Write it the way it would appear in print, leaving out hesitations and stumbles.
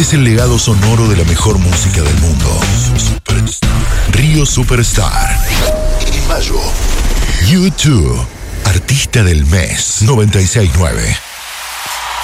es el legado sonoro de la mejor música del mundo. Río Superstar. En mayo, U2, artista del mes 96.9.